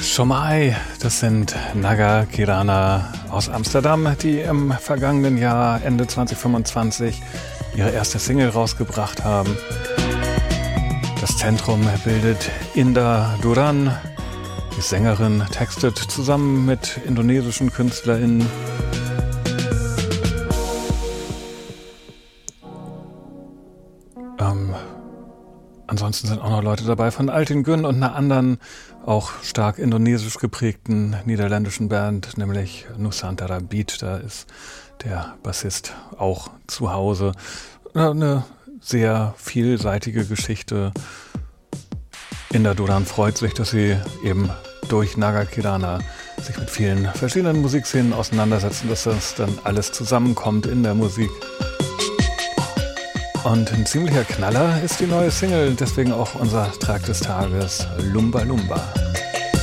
Shomai, das sind Naga Kirana aus Amsterdam, die im vergangenen Jahr, Ende 2025, ihre erste Single rausgebracht haben. Das Zentrum bildet Indah Duran. Die Sängerin textet zusammen mit indonesischen KünstlerInnen. Ansonsten sind auch noch Leute dabei von Altin Gün und einer anderen, auch stark indonesisch geprägten niederländischen Band, nämlich Nusantara Beat. Da ist der Bassist auch zu Hause. Eine sehr vielseitige Geschichte. Indah Duran freut sich, dass sie eben durch Naga Kirana sich mit vielen verschiedenen Musikszenen auseinandersetzen, dass das dann alles zusammenkommt in der Musik. Und ein ziemlicher Knaller ist die neue Single, deswegen auch unser Trag des Tages, Lumba Lumba.